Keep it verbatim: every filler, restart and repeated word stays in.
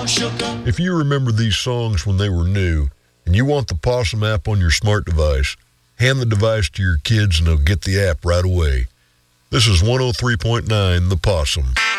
all shook up. If you remember these songs when they were new and you want the Possum app on your smart device, hand the device to your kids and they'll get the app right away. This is one oh three point nine The Possum.